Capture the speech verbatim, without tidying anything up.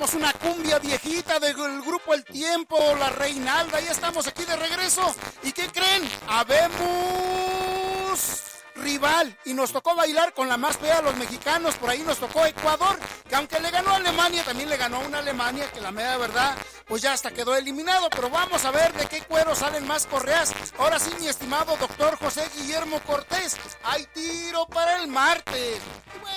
bailamos una cumbia viejita del grupo El Tiempo, La Reinalda. Ya estamos aquí de regreso. ¿Y qué creen? Habemos rival y nos tocó bailar con la más fea a los mexicanos. Por ahí nos tocó Ecuador, que aunque le ganó a Alemania, también le ganó a una Alemania que la mera verdad pues ya hasta quedó eliminado. Pero vamos a ver de qué cuero salen más correas. Ahora sí, mi estimado doctor José Guillermo Cortés, hay tiro para el martes.